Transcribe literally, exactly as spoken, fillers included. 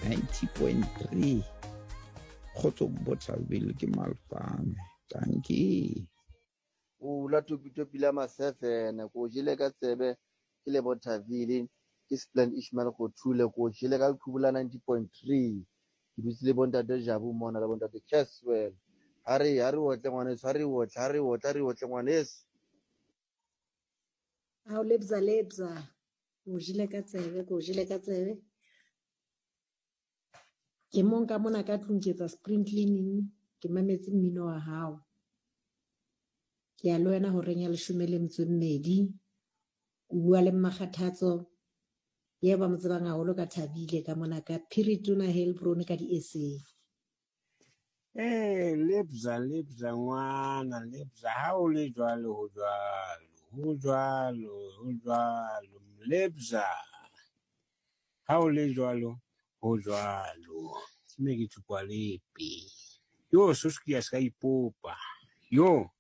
ninety point three. Kgotso Bothaville ke Malfame. Tanki. O la topi la masefene ko jile ka tsebe ke le Bothaville ke Splend Ishmael go thule ko jile ka khubula ninety point three ke bitse le bontate Jabu mona le bontate Caswell hari hari o tle ngwane tshwari o tla hari o tla re o tle ngwanese a o lebza lebza o jile ka tsebe ko jile ka tsebe ke monka mona ka tlung ke tsa spring cleaning ke mametse mmino wa hao ke a le wena ho reng ya leshome le metso e mmedi o bua le Mmakgathatso ye ba mo tsebang haholo ka Thabile ka mona ka Phiritona Hellbron ka di-essay. Eh lebza lebza ngwana lebza ha o le jwalo ho jwalo ho jwalo ho jwalo lebza ha o le jwalo ho jwalo tsime ke tsukwa lepe yo soskia ska ipopa yo